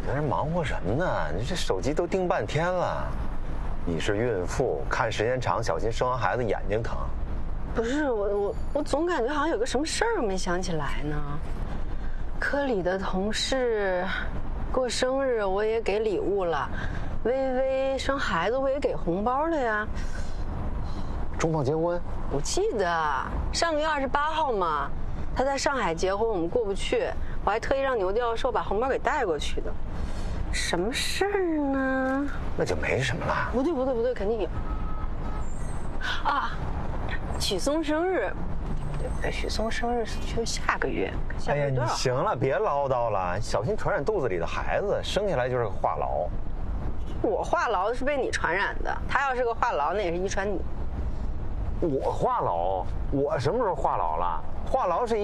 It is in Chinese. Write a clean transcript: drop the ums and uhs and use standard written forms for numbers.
在这忙活什么呢？你这手机都盯半天了。你是孕妇，看时间长，小心生完孩子眼睛疼。 不是我总感觉好像有个什么事儿没想起来呢。科里的同事过生日，我也给礼物了；微微生孩子，我也给红包了呀。 中放结婚？ 我记得上个月28号嘛，他在上海结婚，我们过不去，我还特意让牛教授把红包给带过去的。什么事儿呢？ 那就没什么了。 不对，肯定有。啊，许嵩生日，对，许嵩生日就下个月。 哎呀，你行了，别唠叨了，小心传染肚子里的孩子，生下来就是个话痨。 我话痨是被你传染的，他要是个话痨，那也是遗传你。 我话痨？我什么时候话痨了？话痨是